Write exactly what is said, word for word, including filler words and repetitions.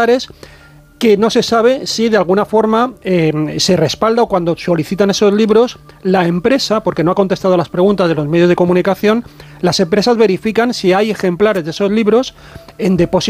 ejemplares que no se sabe si de alguna forma eh, se respalda, o cuando solicitan esos libros, la empresa, porque no ha contestado a las preguntas de los medios de comunicación, las empresas verifican si hay ejemplares de esos libros en depósito